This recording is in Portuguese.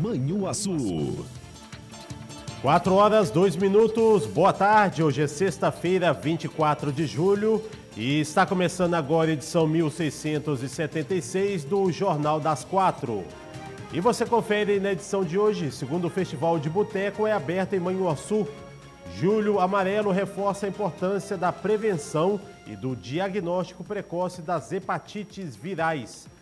Manhuaçu. 4h02. Boa tarde, hoje é sexta-feira, 24 de julho e está começando agora a edição 1676 do Jornal das 4. E você confere na edição de hoje, segundo o Festival de Boteco é aberto em Manhuaçu. Julho Amarelo reforça a importância da prevenção e do diagnóstico precoce das hepatites virais.